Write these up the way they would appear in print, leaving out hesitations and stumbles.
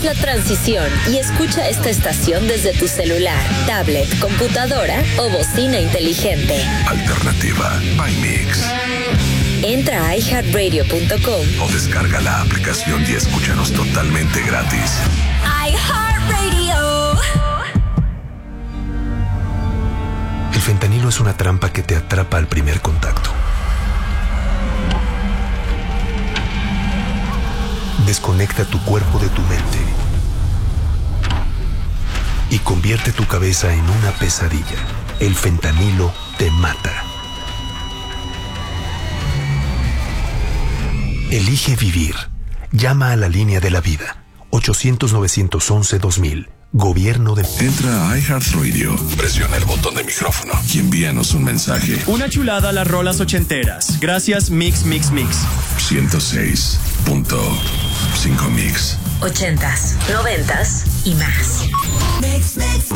Haz la transición y escucha esta estación desde tu celular, tablet, computadora o bocina inteligente. Alternativa by Mix. Entra a iHeartRadio.com o descarga la aplicación y escúchanos totalmente gratis. iHeartRadio. El fentanilo es una trampa que te atrapa al primer contacto. Desconecta tu cuerpo de tu mente y convierte tu cabeza en una pesadilla. El fentanilo te mata. Elige vivir. Llama a la línea de la vida. 800-911-2000. Gobierno de... Entra a iHeartRadio, presiona el botón de micrófono y envíanos un mensaje. Una chulada a las rolas ochenteras. Gracias, Mix. 106.5 Mix. 80s, 90s y más. Mix.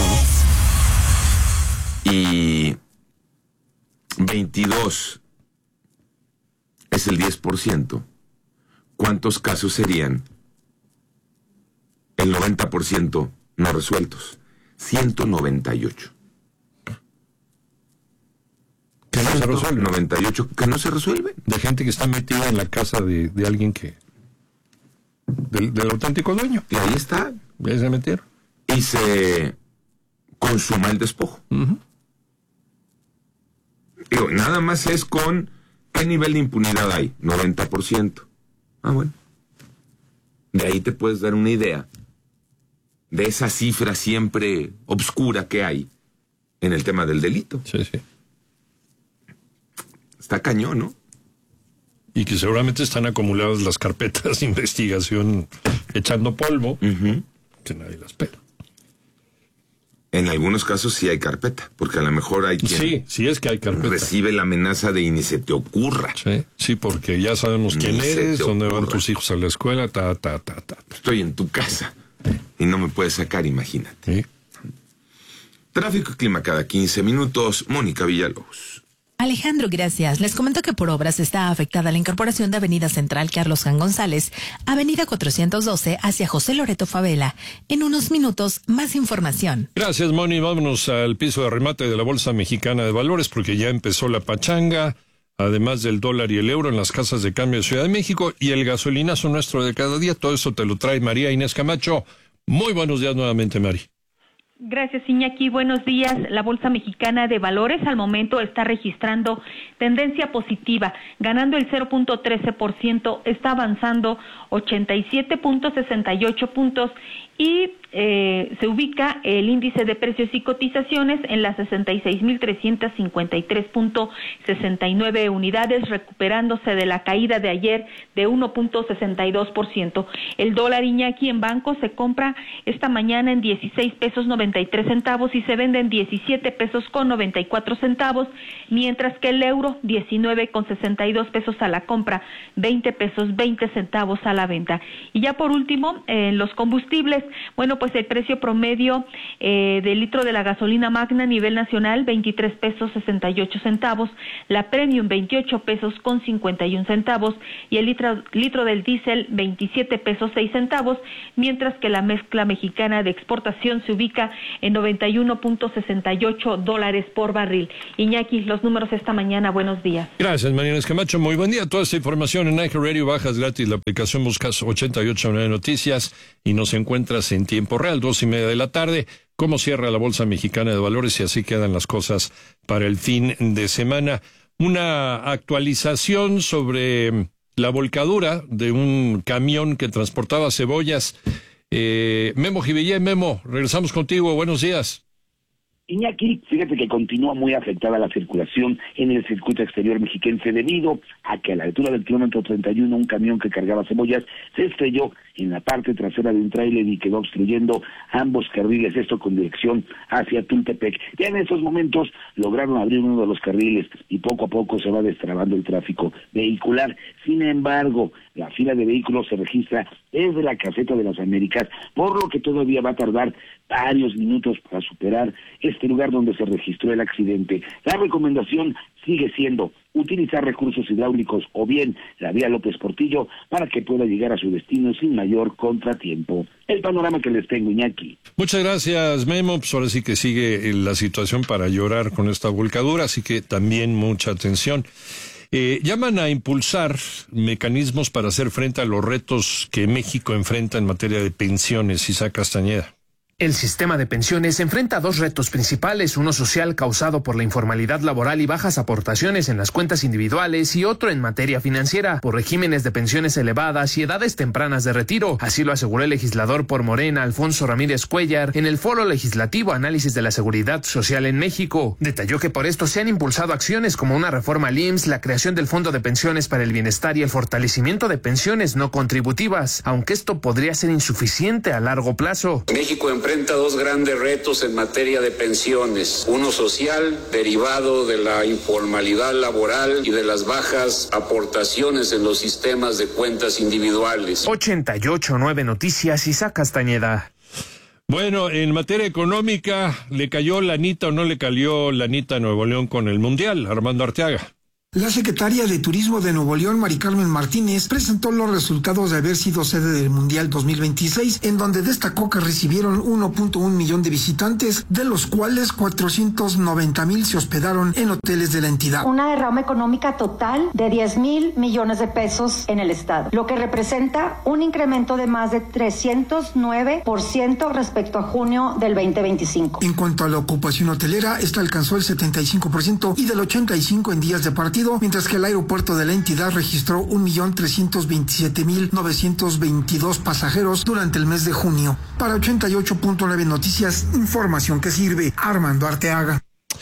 Y 22 es el 10%. ¿Cuántos casos serían? El 90% no resueltos. 198. Que no se resuelve. 98 que no se resuelven. De gente que está metida en la casa de alguien que... Del auténtico dueño. Y ahí está. Ya se metieron. Y se consuma el despojo. Uh-huh. Digo, nada más es con... ¿Qué nivel de impunidad hay? 90%. Ah, bueno. De ahí te puedes dar una idea de esa cifra siempre obscura que hay en el tema del delito. Sí. Está cañón, ¿no? Y que seguramente están acumuladas las carpetas de investigación echando polvo, Uh-huh. que nadie las pela. En algunos casos sí hay carpeta, porque a lo mejor hay quien Sí es que hay carpeta. recibe la amenaza de y ni se te ocurra. Sí, porque ya sabemos quién eres, dónde van tus hijos a la escuela, Estoy en tu casa y no me puedes sacar, imagínate. Sí. Tráfico y clima cada 15 minutos. Mónica Villalobos. Alejandro, gracias. Les comento que por obras está afectada la incorporación de Avenida Central Carlos Jan González, Avenida 412 hacia José Loreto Favela. En unos minutos, más información. Gracias, Moni. Vámonos al piso de remate de la Bolsa Mexicana de Valores porque ya empezó la pachanga, además del dólar y el euro en las casas de cambio de Ciudad de México y el gasolinazo nuestro de cada día. Todo eso te lo trae María Inés Camacho. Muy buenos días nuevamente, Mari. Gracias, Iñaki. Buenos días. La Bolsa Mexicana de Valores al momento está registrando tendencia positiva, ganando el 0.13%, está avanzando 87.68 puntos y se ubica el índice de precios y cotizaciones en las 66.353.69 unidades, recuperándose de la caída de ayer de 1.62%. El dólar, Iñaki, en banco se compra esta mañana en 16 pesos 93 centavos y se vende en 17 pesos con 94 centavos, mientras que el euro 19 con 62 pesos a la compra, 20 pesos 20 centavos a la venta. Y ya por último, los combustibles, bueno, pues el precio promedio del litro de la gasolina magna a nivel nacional, 23 pesos 68 centavos, la premium 28 pesos con 51 centavos y el litro del diésel 27 pesos 6 centavos, mientras que la mezcla mexicana de exportación se ubica en 91.68 dólares por barril. Iñaki, los números esta mañana, buenos días. Gracias, María Inés Camacho. Muy buen día. Toda esta información en iHeartRadio, bajas gratis la aplicación, buscas 88.9 Noticias y nos encuentras en tiempo real, 2:30 de la tarde. ¿Cómo cierra la Bolsa Mexicana de Valores? Y así quedan las cosas para el fin de semana. Una actualización sobre la volcadura de un camión que transportaba cebollas. Memo Jivillé, Memo, regresamos contigo. Buenos días. Iñaki, fíjate que continúa muy afectada la circulación en el circuito exterior mexiquense debido a que a la altura del kilómetro 31 un camión que cargaba cebollas se estrelló en la parte trasera de un tráiler y quedó obstruyendo ambos carriles, esto con dirección hacia Tultepec. Ya en estos momentos lograron abrir uno de los carriles y poco a poco se va destrabando el tráfico vehicular. Sin embargo, la fila de vehículos se registra desde la caseta de las Américas, por lo que todavía va a tardar varios minutos para superar esta este lugar donde se registró el accidente. La recomendación sigue siendo utilizar recursos hidráulicos o bien la vía López Portillo para que pueda llegar a su destino sin mayor contratiempo. El panorama que les tengo, Iñaki. Muchas gracias, Memo. Pues ahora sí que sigue la situación para llorar con esta volcadura, así que también mucha atención. Llaman a impulsar mecanismos para hacer frente a los retos que México enfrenta en materia de pensiones. Isaac Castañeda. El sistema de pensiones enfrenta dos retos principales, uno social causado por la informalidad laboral y bajas aportaciones en las cuentas individuales y otro en materia financiera por regímenes de pensiones elevadas y edades tempranas de retiro. Así lo aseguró el legislador por Morena, Alfonso Ramírez Cuellar, en el Foro Legislativo Análisis de la Seguridad Social en México. Detalló que por esto se han impulsado acciones como una reforma al IMSS, la creación del Fondo de Pensiones para el Bienestar y el fortalecimiento de pensiones no contributivas, aunque esto podría ser insuficiente a largo plazo. México enfrenta dos grandes retos en materia de pensiones. Uno social, derivado de la informalidad laboral y de las bajas aportaciones en los sistemas de cuentas individuales. 88.9 Noticias, Isaac Castañeda. Bueno, en materia económica, ¿le cayó lanita o no le cayó lanita a Nuevo León con el Mundial? Armando Arteaga. La secretaria de Turismo de Nuevo León, Mari Carmen Martínez, presentó los resultados de haber sido sede del Mundial 2026, en donde destacó que recibieron 1.1 millón de visitantes, de los cuales 490,000 se hospedaron en hoteles de la entidad. Una derrama económica total de 10,000 millones de pesos en el estado, lo que representa un incremento de más de 309% respecto a junio del 2025. En cuanto a la ocupación hotelera, esta alcanzó el 75% y del 85% en días de partido, mientras que el aeropuerto de la entidad registró 1,327,922 pasajeros durante el mes de junio. Para 88.9 Noticias, información que sirve. Armando Arteaga.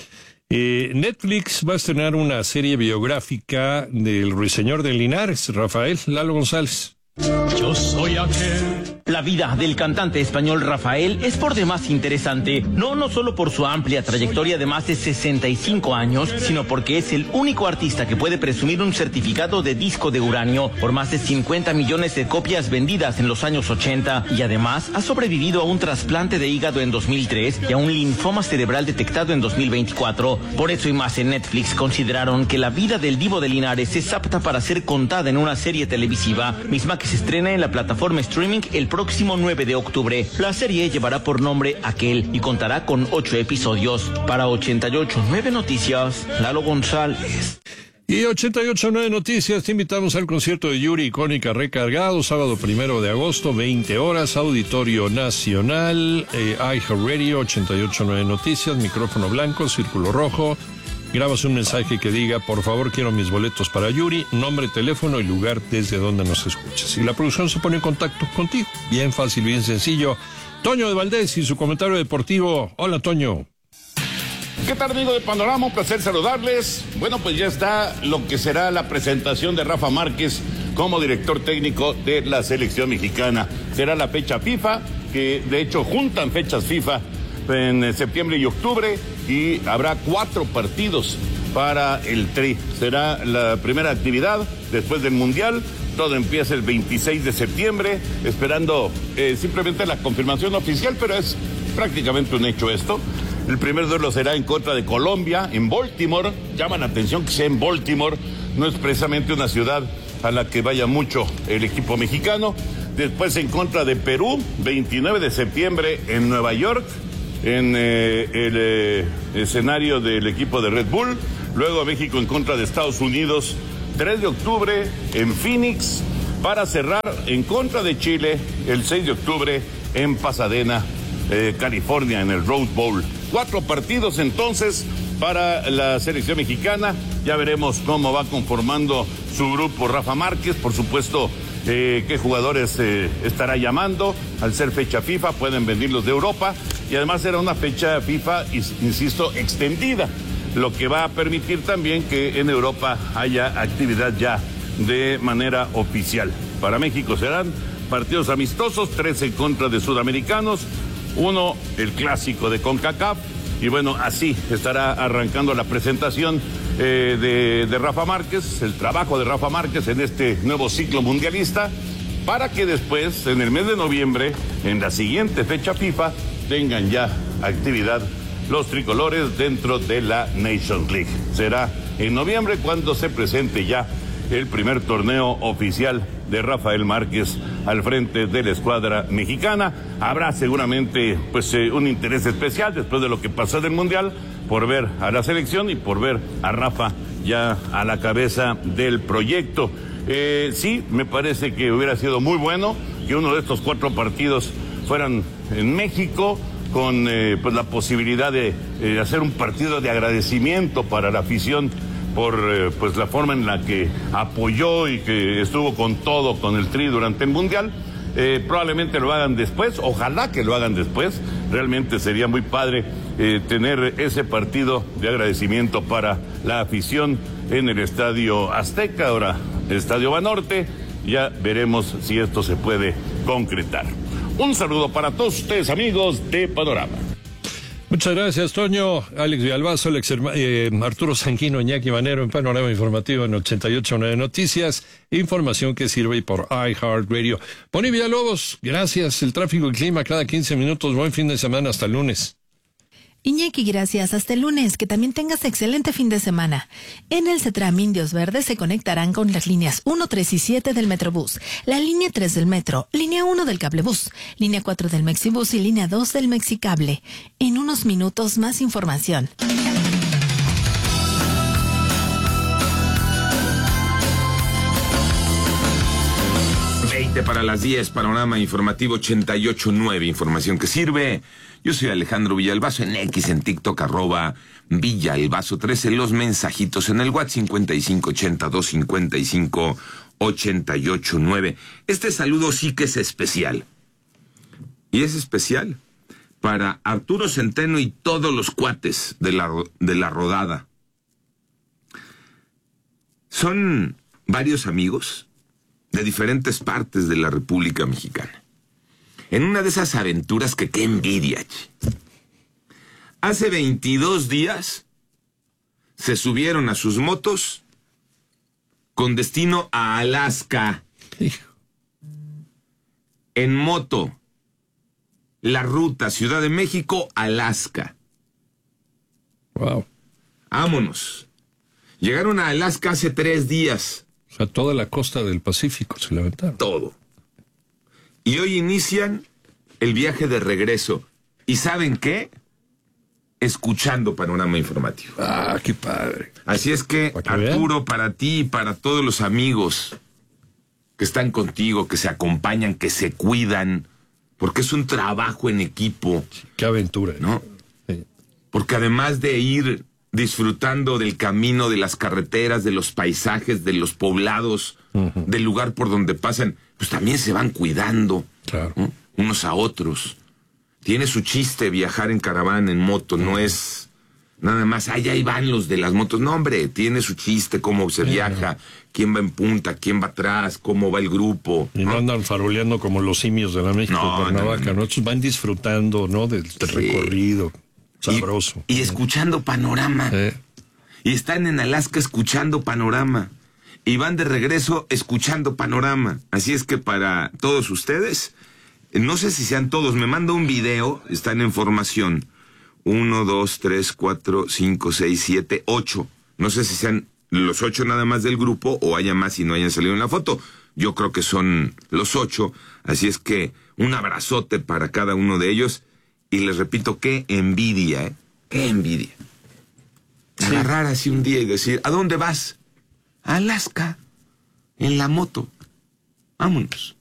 Netflix va a estrenar una serie biográfica del ruiseñor de Linares, Rafael Lalo González. Yo soy aquel. La vida del cantante español Rafael es por demás interesante, no solo por su amplia trayectoria de más de 65 años, sino porque es el único artista que puede presumir un certificado de disco de uranio por más de 50 millones de copias vendidas en los años 80 y además ha sobrevivido a un trasplante de hígado en 2003 y a un linfoma cerebral detectado en 2024. Por eso y más en Netflix consideraron que la vida del divo de Linares es apta para ser contada en una serie televisiva, misma que se estrena en la plataforma streaming el próximo 9 de octubre. La serie llevará por nombre Aquel y contará con 8 episodios. Para 88.9 Noticias, Lalo González. Y 88.9 Noticias, te invitamos al concierto de Yuri Icónica Recargado, sábado 1 de agosto, 20 horas, Auditorio Nacional, iHeartRadio, 88.9 Noticias, micrófono blanco, círculo rojo. Grabas un mensaje que diga, por favor, quiero mis boletos para Yuri, nombre, teléfono y lugar desde donde nos escuches. Y la producción se pone en contacto contigo. Bien fácil, bien sencillo. Toño de Valdés y su comentario deportivo. Hola, Toño. ¿Qué tal, amigo de Panorama? Un placer saludarles. Bueno, pues ya está lo que será la presentación de Rafa Márquez como director técnico de la selección mexicana. Será la fecha FIFA, que de hecho juntan fechas FIFA en septiembre y octubre, y habrá 4 partidos para el Tri. Será la primera actividad después del Mundial. Todo empieza el 26 de septiembre, esperando simplemente la confirmación oficial, pero es prácticamente un hecho esto. El primer duelo será en contra de Colombia, en Baltimore. Llama la atención que sea en Baltimore, no es precisamente una ciudad a la que vaya mucho el equipo mexicano. Después en contra de Perú, 29 de septiembre en Nueva York, en el escenario del equipo de Red Bull. Luego México en contra de Estados Unidos, 3 de octubre en Phoenix, para cerrar en contra de Chile el 6 de octubre en Pasadena, California, en el Rose Bowl. 4 partidos entonces para la selección mexicana. Ya veremos cómo va conformando su grupo Rafa Márquez, por supuesto. Qué jugadores estará llamando. Al ser fecha FIFA pueden venirlos de Europa, y además será una fecha FIFA, insisto, extendida, lo que va a permitir también que en Europa haya actividad ya de manera oficial. Para México serán partidos amistosos, 3 en contra de sudamericanos, 1 el clásico de CONCACAF, y bueno, así estará arrancando la presentación de Rafa Márquez, el trabajo de Rafa Márquez en este nuevo ciclo mundialista, para que después, en el mes de noviembre, en la siguiente fecha FIFA, tengan ya actividad los tricolores dentro de la Nations League. Será en noviembre cuando se presente ya el primer torneo oficial de Rafael Márquez al frente de la escuadra mexicana. Habrá seguramente un interés especial después de lo que pasó del Mundial por ver a la selección y por ver a Rafa ya a la cabeza del proyecto. Sí, me parece que hubiera sido muy bueno que uno de estos 4 partidos fueran en México, con la posibilidad de hacer un partido de agradecimiento para la afición por la forma en la que apoyó y que estuvo con todo con el Tri durante el Mundial. Probablemente lo hagan después, ojalá que lo hagan después. Realmente sería muy padre tener ese partido de agradecimiento para la afición en el Estadio Azteca, ahora el Estadio Banorte. Ya veremos si esto se puede concretar. Un saludo para todos ustedes, amigos de Panorama. Muchas gracias, Toño. Alex Villalbazo, Arturo Sanguino, Iñaki Manero en Panorama Informativo en 88.9 Noticias. Información que sirve por iHeartRadio. Bonnie Villalobos, gracias. El tráfico y clima cada 15 minutos. Buen fin de semana. Hasta el lunes. Iñaki, gracias. Hasta el lunes. Que también tengas excelente fin de semana. En el CETRAM Indios Verdes se conectarán con las líneas 1, 3 y 7 del Metrobús, la línea 3 del Metro, línea 1 del Cablebús, línea 4 del Mexibús y línea 2 del Mexicable. En unos minutos más información. Para las 10, Panorama Informativo 88.9, información que sirve. Yo soy Alejandro Villalbazo, en X, en TikTok, @Villalbazo13, los mensajitos en el WhatsApp 55825588.9. Este saludo sí que es especial. Y es especial para Arturo Centeno y todos los cuates de la rodada. Son varios amigos de diferentes partes de la República Mexicana. En una de esas aventuras que qué envidia. Hace 22 días se subieron a sus motos con destino a Alaska. En moto. La ruta Ciudad de México, Alaska. Wow. Vámonos. Llegaron a Alaska hace 3 días. O sea, toda la costa del Pacífico se levantaron. Todo. Y hoy inician el viaje de regreso. ¿Y saben qué? Escuchando Panorama Informativo. Ah, qué padre. Así es que, Arturo, vean, para ti y para todos los amigos que están contigo, que se acompañan, que se cuidan, porque es un trabajo en equipo. Qué aventura, ¿no? Sí. Porque además de ir disfrutando del camino, de las carreteras, de los paisajes, de los poblados, del lugar por donde pasan, pues también se van cuidando, claro, ¿no? Unos a otros. Tiene su chiste viajar en caravana, en moto, no es nada más, ahí van los de las motos. No, hombre, tiene su chiste, cómo se viaja, quién va en punta, quién va atrás, cómo va el grupo. Y no andan faroleando como los simios de la México Cuernavaca, ¿no? Estos van disfrutando, ¿no? Del recorrido. Sabroso. Y escuchando Panorama. Y están en Alaska escuchando Panorama. Y van de regreso escuchando Panorama. Así es que para todos ustedes, no sé si sean todos, me manda un video, están en formación. 1, 2, 3, 4, 5, 6, 7, 8. No sé si sean los 8 nada más del grupo o haya más y no hayan salido en la foto. Yo creo que son los 8. Así es que un abrazote para cada uno de ellos. Y les repito, qué envidia, ¿eh? Qué envidia. Sí. Agarrar así un día y decir, ¿a dónde vas? A Alaska, en la moto. Vámonos.